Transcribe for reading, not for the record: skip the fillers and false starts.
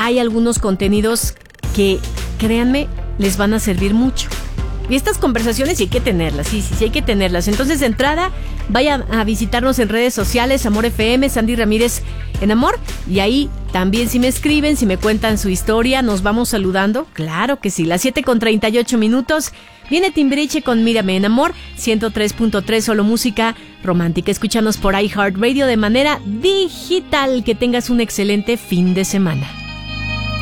hay algunos contenidos que, créanme, les van a servir mucho. Y estas conversaciones sí hay que tenerlas, sí hay que tenerlas. Entonces, de entrada, vaya a visitarnos en redes sociales, Amor FM, Sandy Ramírez en Amor. Y ahí también si me escriben, si me cuentan su historia, nos vamos saludando. Claro que sí, las 7:38. Viene Timbiriche con Mírame en Amor, 103.3, solo música romántica. Escúchanos por iHeartRadio de manera digital. Que tengas un excelente fin de semana.